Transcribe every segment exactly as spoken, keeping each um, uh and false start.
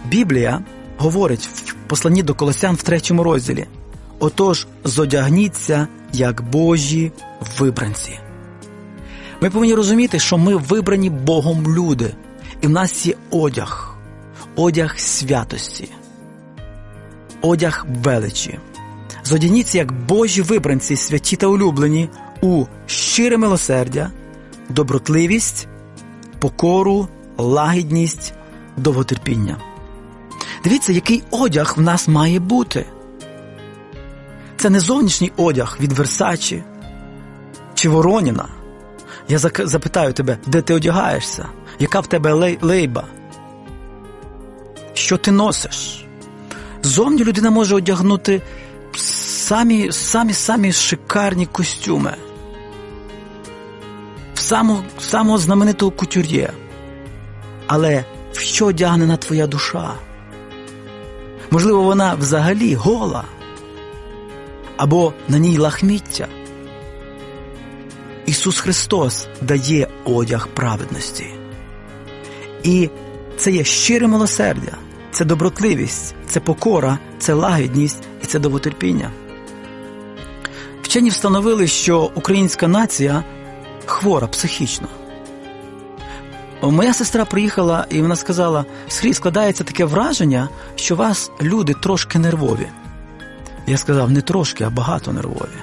Біблія говорить в посланні до Колосян в третьому розділі: «Отож, зодягніться, як Божі вибранці». Ми повинні розуміти, що ми вибрані Богом люди, і в нас є одяг, одяг святості, одяг величі. Зодягніться, як Божі вибранці, святі та улюблені, у щире милосердя, добротливість, покору, лагідність, довготерпіння. Дивіться, який одяг в нас має бути. Це не зовнішній одяг від Версачі чи Вороніна. Я запитаю тебе, де ти одягаєшся? Яка в тебе лей, лейба? Що ти носиш? Зовні людина може одягнути самі, самі, самі шикарні костюми. В самого, самого знаменитого кутюр'є. Але в що одягнена твоя душа? Можливо, вона взагалі гола. Або на ній лахміття. Ісус Христос дає одяг праведності. І це є щире милосердя, це добротливість, це покора, це лагідність і це довготерпіння. Вчені встановили, що українська нація хвора психічно. Моя сестра приїхала і вона сказала: «Сергій, складається таке враження, що вас люди трошки нервові». Я сказав: не трошки, а багато нервові.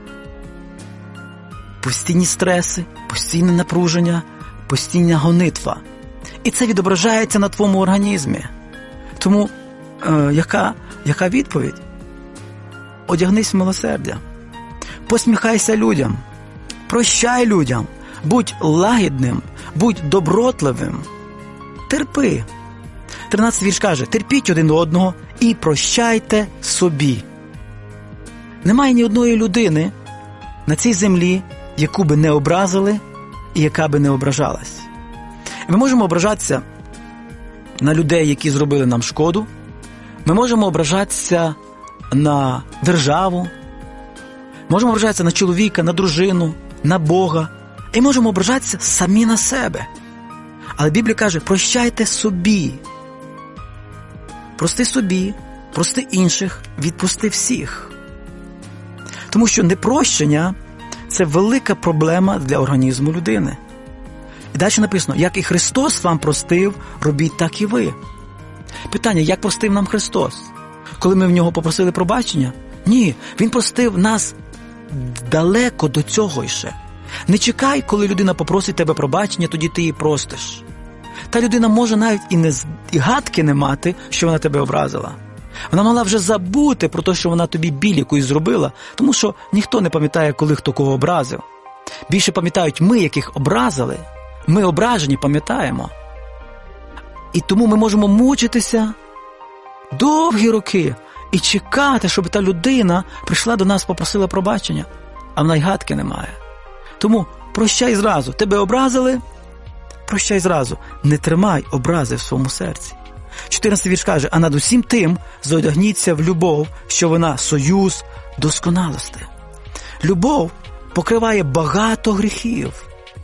Постійні стреси, постійне напруження, постійна гонитва. І це відображається на твоєму організмі. Тому е, яка, яка відповідь? Одягнись в милосердя. Посміхайся людям. Прощай людям. Будь лагідним. Будь добротливим. Терпи. тринадцятий вірш каже: терпіть один одного і прощайте собі. Немає ні одної людини на цій землі, яку би не образили і яка би не ображалась. Ми можемо ображатися на людей, які зробили нам шкоду. Ми можемо ображатися на державу. Можемо ображатися на чоловіка, на дружину, на Бога. І можемо ображатися самі на себе. Але Біблія каже: прощайте собі. Прости собі, прости інших, відпусти всіх. Тому що непрощення – це велика проблема для організму людини. І далі написано: як і Христос вам простив, робіть так і ви. Питання: як простив нам Христос? Коли ми в Нього попросили пробачення? Ні, Він простив нас далеко до цього ще. Не чекай, коли людина попросить тебе пробачення, тоді ти її простиш. Та людина може навіть і, не, і гадки не мати, що вона тебе образила. Вона могла вже забути про те, що вона тобі біль якусь зробила, тому що ніхто не пам'ятає, коли хто кого образив. Більше пам'ятають ми, яких образили. Ми ображені пам'ятаємо. І тому ми можемо мучитися довгі роки і чекати, щоб та людина прийшла до нас, попросила пробачення, а вона й гадки не має. Тому прощай зразу. Тебе образили? Прощай зразу. Не тримай образи в своєму серці. чотирнадцятий вірш каже: а над усім тим зодягніться в любов, що вона союз досконалости. Любов покриває багато гріхів.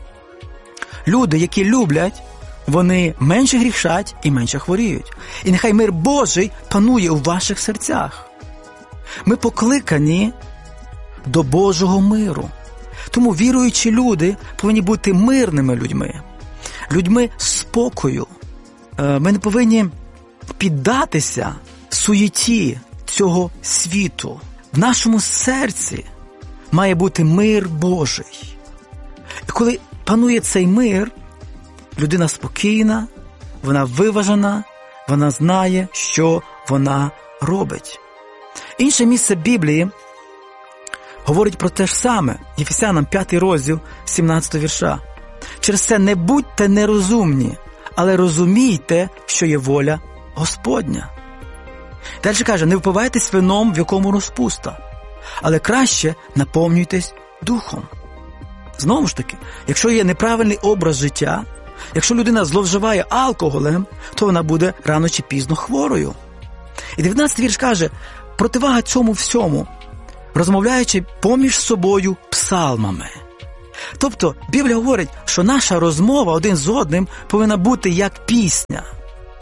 Люди, які люблять, вони менше грішать і менше хворіють. І нехай мир Божий панує у ваших серцях. Ми покликані до Божого миру. Тому віруючі люди повинні бути мирними людьми, людьми спокою. Ми не повинні піддатися суєті цього світу. В нашому серці має бути мир Божий. І коли панує цей мир, людина спокійна, вона виважена, вона знає, що вона робить. Інше місце Біблії говорить про те ж саме. Єфесянам п'ятий розділ, сімнадцятий вірша. Через це не будьте нерозумні, але розумійте, що є воля Господня. Далі каже: не впивайтесь вином, в якому розпуста, але краще наповнюйтесь духом. Знову ж таки, якщо є неправильний образ життя, якщо людина зловживає алкоголем, то вона буде рано чи пізно хворою. І дев'ятнадцятий вірш каже: противага цьому всьому, розмовляючи поміж собою псалмами. Тобто, Біблія говорить, що наша розмова один з одним повинна бути як пісня.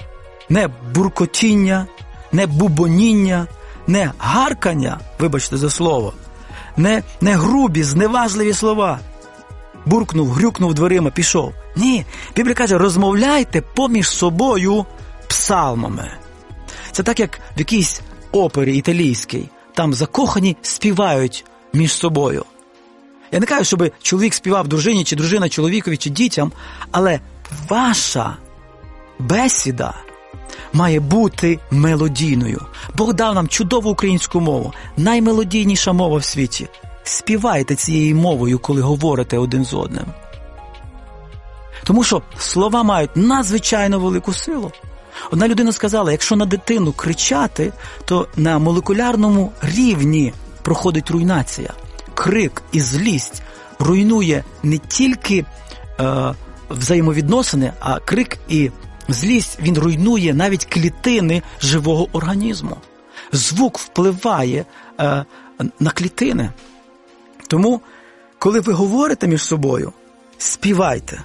не буркотіння, не бубоніння, не гаркання, вибачте за слово, не, не грубі, зневажливі слова. Буркнув, грюкнув дверима, пішов. Ні, Біблія каже, розмовляйте поміж собою псалмами. Це так, як в якійсь опері італійській. Там закохані співають між собою. Я не кажу, щоб чоловік співав дружині, чи дружина чоловікові, чи дітям, але ваша бесіда має бути мелодійною. Бог дав нам чудову українську мову, наймелодійніша мова в світі. Співайте цією мовою, коли говорите один з одним. Тому що слова мають надзвичайно велику силу. Одна людина сказала, якщо на дитину кричати, то на молекулярному рівні проходить руйнація. Крик і злість руйнує не тільки е, взаємовідносини, а крик і злість, він руйнує навіть клітини живого організму. Звук впливає е, на клітини. Тому, коли ви говорите між собою, співайте.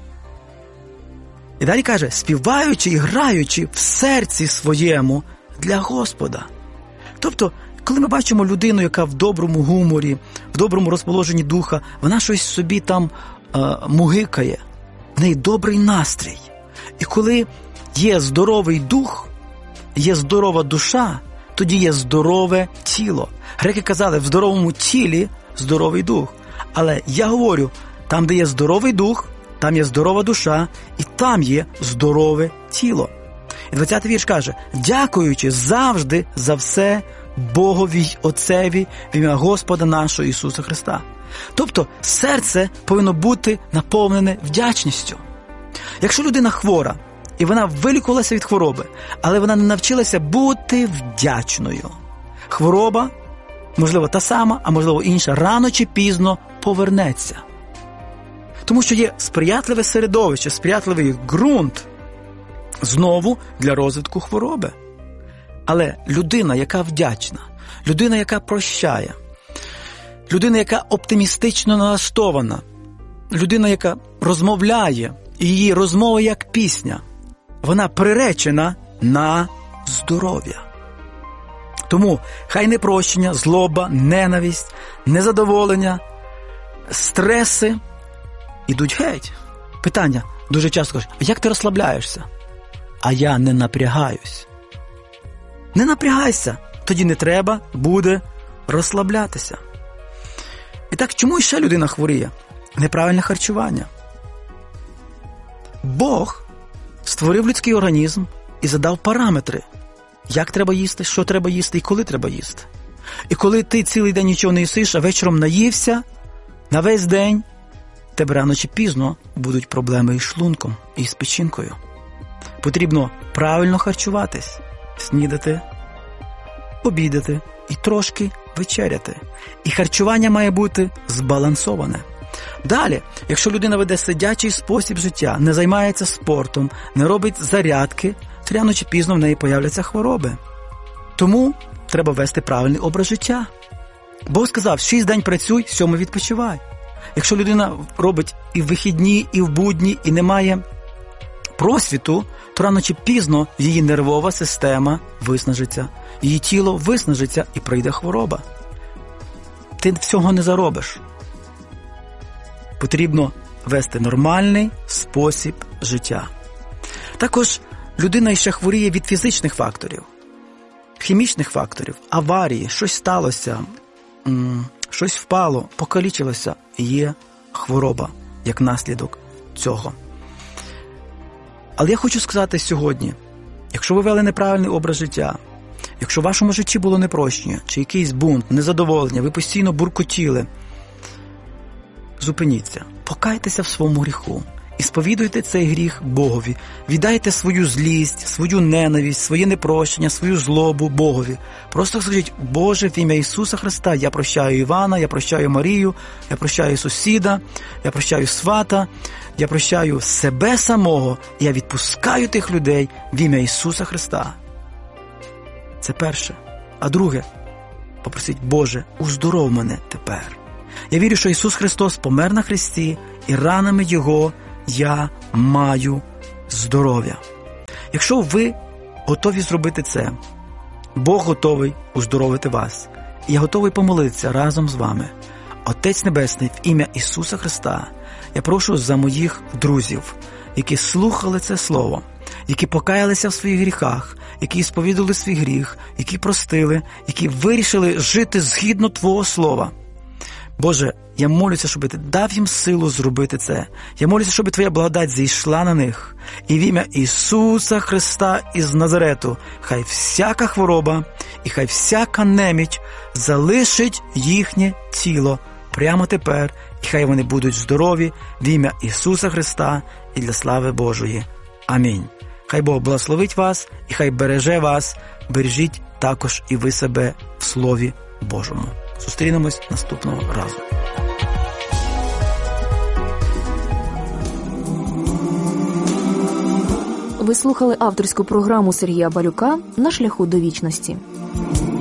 І далі каже, співаючи і граючи в серці своєму для Господа. Тобто, коли ми бачимо людину, яка в доброму гуморі, в доброму розположенні духа, вона щось собі там е, мугикає, в неї добрий настрій. І коли є здоровий дух, є здорова душа, тоді є здорове тіло. Греки казали, в здоровому тілі здоровий дух. Але я говорю, там, де є здоровий дух, там є здорова душа, і там є здорове тіло. І двадцятий вірш каже, дякуючи завжди за все Богові й Отцеві в ім'я Господа нашого Ісуса Христа. Тобто, серце повинно бути наповнене вдячністю. Якщо людина хвора, і вона вилікувалася від хвороби, але вона не навчилася бути вдячною, хвороба, можливо, та сама, а можливо інша, рано чи пізно повернеться. Тому що є сприятливе середовище, сприятливий ґрунт знову для розвитку хвороби. Але людина, яка вдячна, людина, яка прощає, людина, яка оптимістично налаштована, людина, яка розмовляє, і її розмова як пісня, вона приречена на здоров'я. Тому хай непрощення, злоба, ненависть, незадоволення, стреси ідуть геть. Питання дуже часто кажуть, як ти розслабляєшся? А я не напрягаюсь. Не напрягайся, тоді не треба буде розслаблятися. І так, чому ще людина хворіє? Неправильне харчування. Бог створив людський організм і задав параметри, як треба їсти, що треба їсти і коли треба їсти. І коли ти цілий день нічого не їсиш, а вечором наївся, на весь день, тебе рано чи пізно будуть проблеми із шлунком і з печінкою. Потрібно правильно харчуватись, снідати, обідати і трошки вечеряти. І харчування має бути збалансоване. Далі, якщо людина веде сидячий спосіб життя, не займається спортом, не робить зарядки, то рано чи пізно в неї появляться хвороби. Тому треба вести правильний образ життя. Бог сказав, шість день працюй, сьомий відпочивай. Якщо людина робить і в вихідні, і в будні, і не має просвіту, то рано чи пізно її нервова система виснажиться, її тіло виснажиться і прийде хвороба. Ти всього не заробиш. Потрібно вести нормальний спосіб життя. Також людина ще хворіє від фізичних факторів, хімічних факторів, аварії, щось сталося, щось впало, покалічилося, є хвороба як наслідок цього. Але я хочу сказати сьогодні, якщо ви вели неправильний образ життя, якщо в вашому житті було непрощення, чи якийсь бунт, незадоволення, ви постійно буркотіли, зупиніться, покайтеся в своєму гріху і сповідуйте цей гріх Богові. Віддайте свою злість, свою ненависть, своє непрощення, свою злобу Богові. Просто скажіть, Боже, в ім'я Ісуса Христа, я прощаю Івана, я прощаю Марію, я прощаю сусіда, я прощаю свата, я прощаю себе самого, і я відпускаю тих людей в ім'я Ісуса Христа. Це перше. А друге, попросіть, Боже, уздоров мене тепер. Я вірю, що Ісус Христос помер на хресті, і ранами Його я маю здоров'я. Якщо ви готові зробити це. Бог готовий уздоровити вас. І я готовий помолитися разом з вами. Отець Небесний, в ім'я Ісуса Христа, я прошу за моїх друзів, які слухали це слово, які покаялися в своїх гріхах, які сповідали свій гріх, які простили, які вирішили жити згідно Твого слова. Боже, я молюся, щоб Ти дав їм силу зробити це. Я молюся, щоб Твоя благодать зійшла на них. І в ім'я Ісуса Христа із Назарету, хай всяка хвороба і хай всяка неміч залишить їхнє тіло прямо тепер, і хай вони будуть здорові в ім'я Ісуса Христа і для слави Божої. Амінь. Хай Бог благословить вас і хай береже вас. Бережіть також і ви себе в Слові Божому. Зустрінемось наступного разу. Ви слухали авторську програму Сергія Балюка «На шляху до вічності».